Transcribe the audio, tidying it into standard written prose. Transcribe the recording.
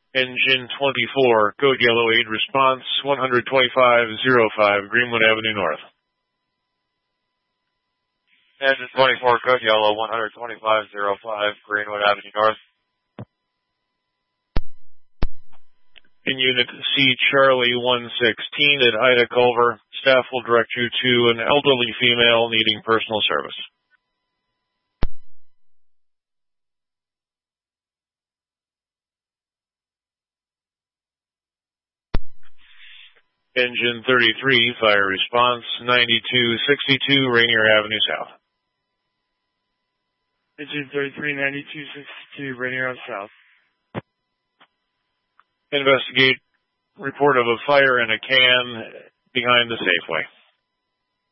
Engine 24, code yellow 8, response 12505, Greenwood Avenue North. Engine 24, code yellow 12505, Greenwood Avenue North. In Unit C, Charlie 116 at Ida Culver, staff will direct you to an elderly female needing personal service. Engine 33, fire response 9262, Rainier Avenue South. Engine 33, 9262, Rainier Avenue South. Investigate report of a fire in a can behind the Safeway.